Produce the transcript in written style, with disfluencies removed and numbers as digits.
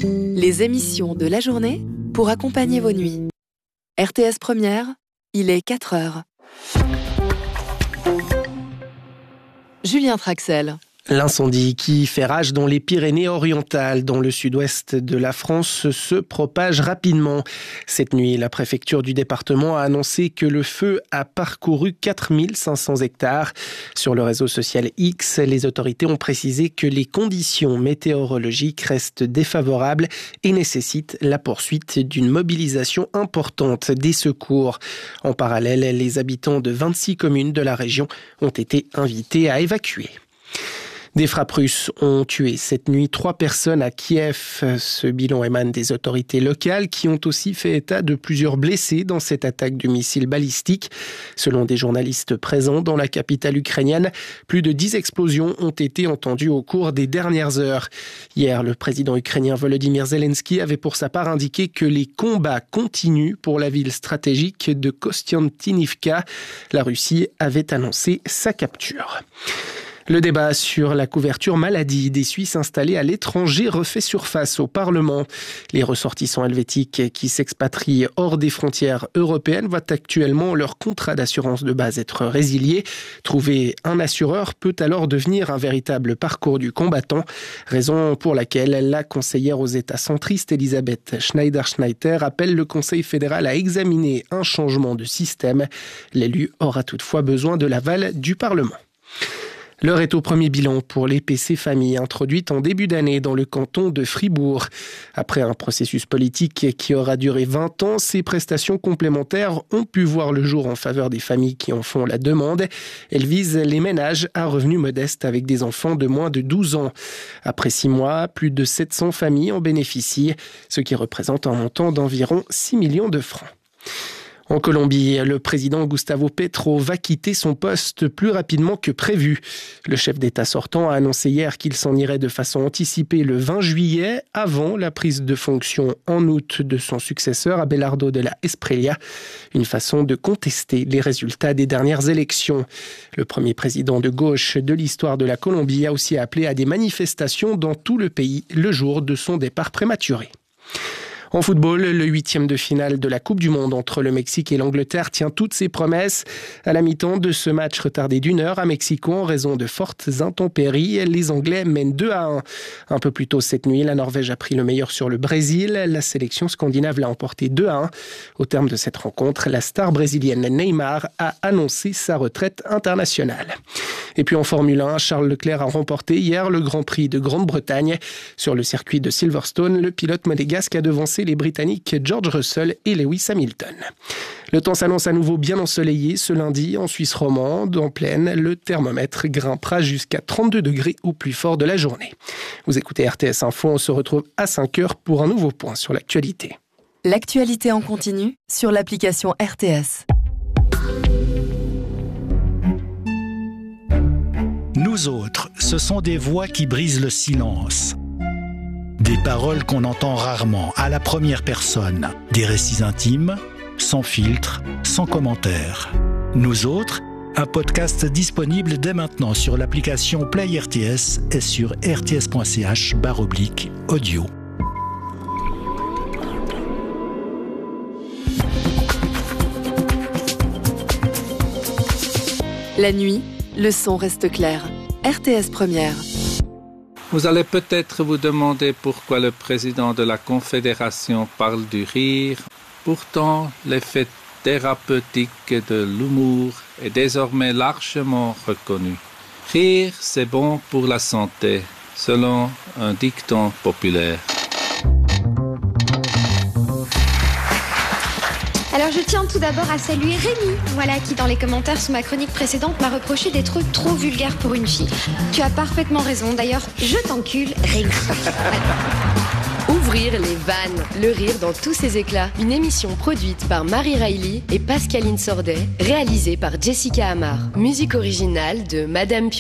Les émissions de la journée pour accompagner vos nuits. RTS Première, il est 4 heures. Julien Traxel. L'incendie qui fait rage dans les Pyrénées-Orientales, dans le sud-ouest de la France, se propage rapidement. Cette nuit, la préfecture du département a annoncé que le feu a parcouru 4500 hectares. Sur le réseau social X, les autorités ont précisé que les conditions météorologiques restent défavorables et nécessitent la poursuite d'une mobilisation importante des secours. En parallèle, les habitants de 26 communes de la région ont été invités à évacuer. Des frappes russes ont tué cette nuit 3 personnes à Kiev. Ce bilan émane des autorités locales qui ont aussi fait état de plusieurs blessés dans cette attaque de missiles balistiques. Selon des journalistes présents dans la capitale ukrainienne, plus de 10 explosions ont été entendues au cours des dernières heures. Hier, le président ukrainien Volodymyr Zelensky avait pour sa part indiqué que les combats continuent pour la ville stratégique de Kostiantynivka. La Russie avait annoncé sa capture. Le débat sur la couverture maladie des Suisses installés à l'étranger refait surface au Parlement. Les ressortissants helvétiques qui s'expatrient hors des frontières européennes voient actuellement leur contrat d'assurance de base être résilié. Trouver un assureur peut alors devenir un véritable parcours du combattant, raison pour laquelle la conseillère aux États centristes Elisabeth Schneider-Schneider appelle le Conseil fédéral à examiner un changement de système. L'élu aura toutefois besoin de l'aval du Parlement. L'heure est au premier bilan pour les PC familles introduites en début d'année dans le canton de Fribourg. Après un processus politique qui aura duré 20 ans, ces prestations complémentaires ont pu voir le jour en faveur des familles qui en font la demande. Elles visent les ménages à revenus modestes avec des enfants de moins de 12 ans. Après 6 mois, plus de 700 familles en bénéficient, ce qui représente un montant d'environ 6 millions de francs. En Colombie, le président Gustavo Petro va quitter son poste plus rapidement que prévu. Le chef d'État sortant a annoncé hier qu'il s'en irait de façon anticipée le 20 juillet, avant la prise de fonction en août de son successeur, Abelardo de la Espriella, une façon de contester les résultats des dernières élections. Le premier président de gauche de l'histoire de la Colombie a aussi appelé à des manifestations dans tout le pays le jour de son départ prématuré. En football, le 8e de finale de la Coupe du Monde entre le Mexique et l'Angleterre tient toutes ses promesses. À la mi-temps de ce match retardé d'1 heure à Mexico en raison de fortes intempéries, les Anglais mènent 2-1. Un peu plus tôt cette nuit, la Norvège a pris le meilleur sur le Brésil. La sélection scandinave l'a emporté 2-1. Au terme de cette rencontre, la star brésilienne Neymar a annoncé sa retraite internationale. Et puis en Formule 1, Charles Leclerc a remporté hier le Grand Prix de Grande-Bretagne. Sur le circuit de Silverstone, le pilote monégasque a devancé les Britanniques George Russell et Lewis Hamilton. Le temps s'annonce à nouveau bien ensoleillé ce lundi en Suisse romande. En plaine, le thermomètre grimpera jusqu'à 32 degrés au plus fort de la journée. Vous écoutez RTS Info, on se retrouve à 5 heures pour un nouveau point sur l'actualité. L'actualité en continu sur l'application RTS. Nous autres, ce sont des voix qui brisent le silence. Des paroles qu'on entend rarement, à la première personne. Des récits intimes, sans filtre, sans commentaire. Nous autres, un podcast disponible dès maintenant sur l'application Play RTS et sur rts.ch/audio. La nuit, le son reste clair. RTS Première. Vous allez peut-être vous demander pourquoi le président de la Confédération parle du rire. Pourtant, l'effet thérapeutique de l'humour est désormais largement reconnu. Rire, c'est bon pour la santé, selon un dicton populaire. Alors je tiens tout d'abord à saluer Rémi, qui dans les commentaires sous ma chronique précédente m'a reproché des trucs trop vulgaires pour une fille. Tu as parfaitement raison, d'ailleurs, je t'encule, Rémi. Ouvrir les vannes, le rire dans tous ses éclats. Une émission produite par Marie Riley et Pascaline Sordet, réalisée par Jessica Amar. Musique originale de Madame Pio.